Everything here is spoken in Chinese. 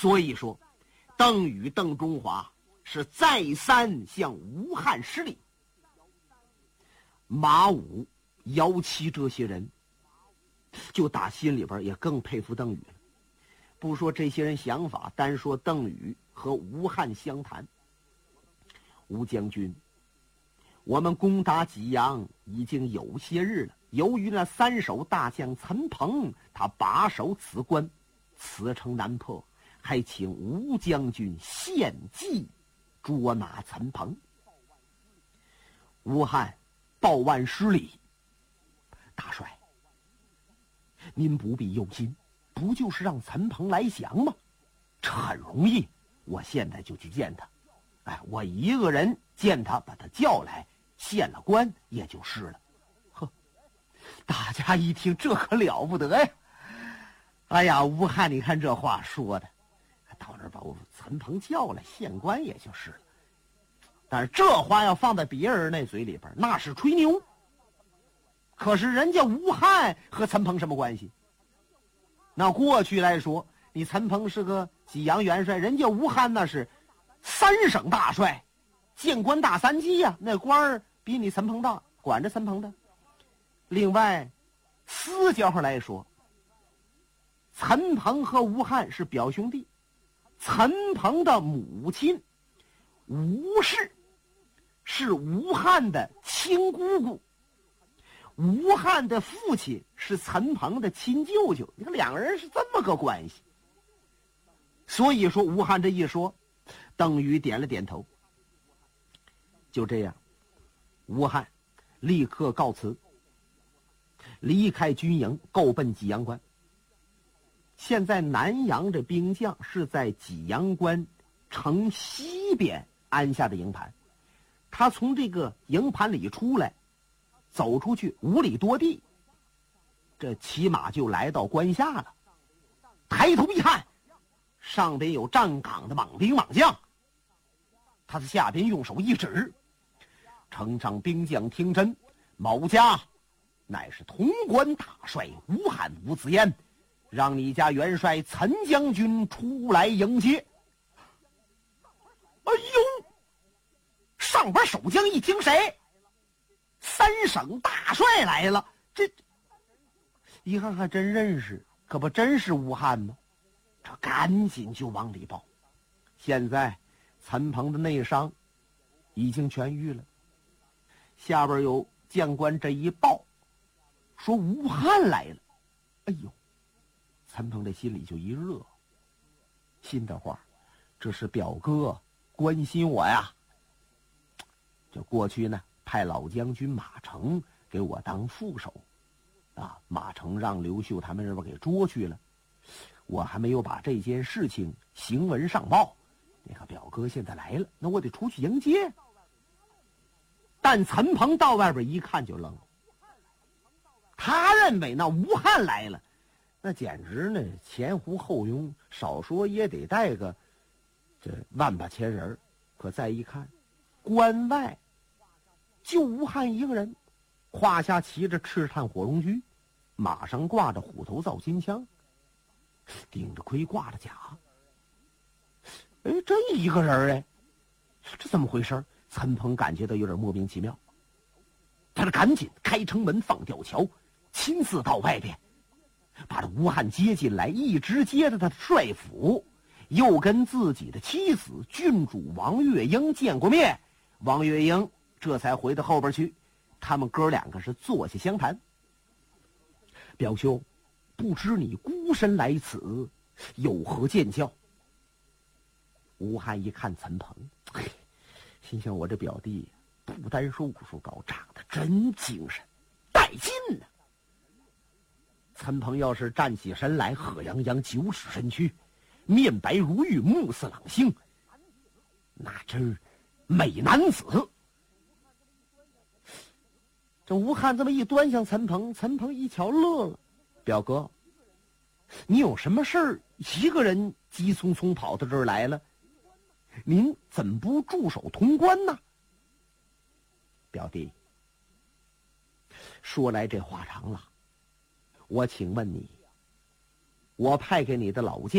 所以说邓禹、邓中华是再三向吴汉施礼。马武、姚七这些人就打心里边也更佩服邓禹了。不说这些人想法，单说邓禹和吴汉相谈。吴将军，我们攻打济阳已经有些日了，由于那三手大将陈鹏他把守此关，此城难破，还请吴将军献计捉拿陈鹏。吴汉报万施礼，大帅，您不必忧心，不就是让陈鹏来降吗？这很容易，我现在就去见他。我一个人见他，把他叫来，献了官也就是了。呵，大家一听，这可了不得呀！哎呀，吴汉，你看这话说的，到那儿把我陈鹏叫来献官也就是了。但是这话要放在别人那嘴里边，那是吹牛。可是人家吴汉和陈鹏什么关系？那过去来说，你陈鹏是个济阳元帅，人家吴汉那是3省大帅，谏官大3级呀，那官儿比你陈鹏大，管着陈鹏的。另外，私交上来说，陈鹏和吴汉是表兄弟。陈鹏的母亲吴氏是吴汉的亲姑姑，吴汉的父亲是陈鹏的亲舅舅，你看两个人是这么个关系。所以说吴汉这一说，邓禹点了点头。就这样，吴汉立刻告辞，离开军营，够奔济阳关。现在南阳这兵将是在济阳关城西边安下的营盘，他从这个营盘里出来，走出去5里多地，这骑马就来到关下了。抬头一看，上边有站岗的莽兵莽将，他在下边用手一指，城上兵将听真，某家乃是潼关大帅吴汉吴子焉，让你家元帅陈将军出来迎接。哎呦，上边守将一听，谁？3省大帅来了，这一看还真认识，可不真是吴汉吗？这赶紧就往里报。现在陈鹏的内伤已经痊愈了，下边有将官这一报，说吴汉来了。哎呦，陈鹏这心里就一热，心的话，这是表哥关心我呀。就过去呢，派老将军马成给我当副手，马成让刘秀他们这边给捉去了，我还没有把这件事情行文上报。那个表哥现在来了，那我得出去迎接。但陈鹏到外边一看就愣了，他认为那吴汉来了，那简直呢前呼后拥，少说也得带个这万把千人。可再一看，关外就吴汉一个人，胯下骑着赤炭火龙驹，马上挂着虎头造金枪，顶着盔挂着甲。这一个人这怎么回事？陈鹏感觉到有点莫名其妙，他赶紧开城门放吊桥，亲自到外边把这吴汉接进来，一直接着他的帅府，又跟自己的妻子郡主王月英见过面。王月英这才回到后边去，他们哥两个是坐下相谈。表兄，不知你孤身来此，有何见教？吴汉一看陈鹏，心想我这表弟不单说武术高，长得真精神，带劲呢。陈鹏要是站起身来，贺泱泱9尺身躯，面白如玉，目似朗星，那真美男子。这吴汉这么一端向陈鹏，陈鹏一瞧乐了，表哥，你有什么事儿一个人急匆匆跑到这儿来了？您怎不驻守潼关呢？表弟，说来这话长了，我请问你，我派给你的老将